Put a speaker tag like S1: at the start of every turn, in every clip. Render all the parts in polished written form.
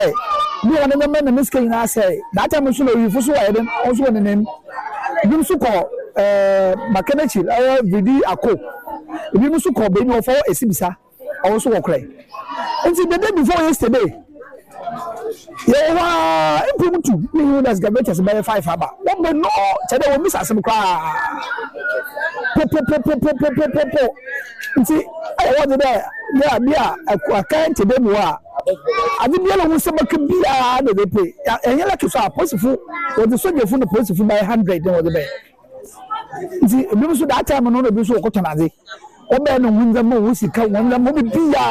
S1: me on the man miskin I say that time so we for so I dem also on the name bi so call Makenechi vidi ako bi so call be no for esibisa also work right until the day before yesterday yeah impromptu me that's gabetas by 5 aba one no tell we miss asem kwa po nti I want there yeah bia akan te dem wa ade bia no se baka bia na dey pay enye like so apostle for the soldier for the police for by 100 dem the be nti bi so that time no bi so okotonade obe no hunza mo wusika wonza mo bia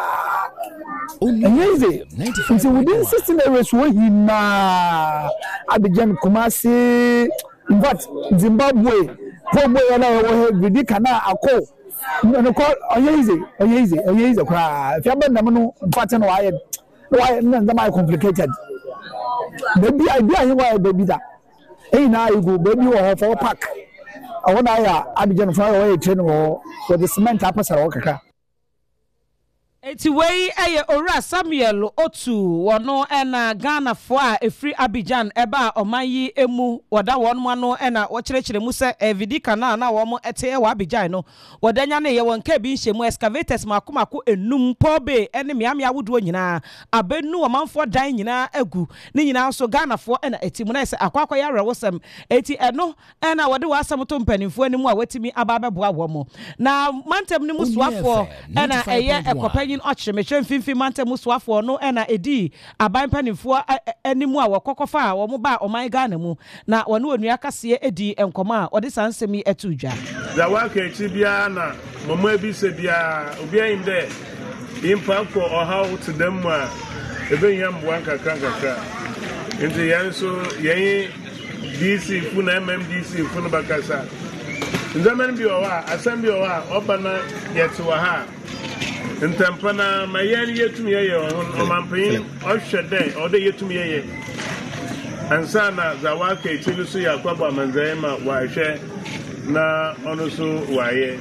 S1: easy nti within 16 hours we hima Abidjan Kumasi in fact Zimbabwe Pobo yana wo bidi kana ako no call easy kwa if you been no pattern why no my complicated baby idea you why baby that hey now you go baby or for pack I want Abidjan fly away train for the cement apasa okaka
S2: eti wei eye ora Samuel Otu wono ena Ghana fo a efri Abidjan eba omanyi emu woda wonmo ano ena wo kirekire mu se evidi kana na wo mo ete wa Abidjan no wodanya ne ye wonka bi nhemu excavators makomako enum pobe ene miamia wodo nyina abenu omanfo dan nyina agu ni nyina so Ghana fo ena eti mu na se akwakwa ya rewosem eti eno ena wode wa asam to mpanimfo animu a watimi aba beboa wo mo na mantem ni musuafo ena eye ekopanyi ochemechem finfi mante musuafo no ena edi aban panifo animu a wokokofa a wo ba oman Ghana mu na wone onua kase edi enkoma a odi sansemi etudwa
S3: da waka echi bia na momo ebi se bia obi ayin de impa ko ohaw to dem a ebe yam bwanka kanka nti yan so yen DC fu na MMDC fu no bakasa nzaman bi owa asem bi owa obana yetewa ha ntampana mayani yetumi yeye omanpin ohwede ode yetumi yeye ansana zawaka etilu so yakwa ba manzaema wa hwe na ono so waye